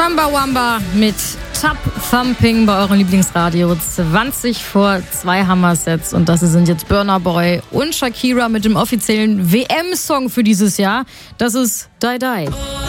Chumbawamba mit Tap Thumping bei eurem Lieblingsradio. 20 vor 2 Hammer-Sets und das sind jetzt Burna Boy und Shakira mit dem offiziellen WM-Song für dieses Jahr. Das ist Die Die.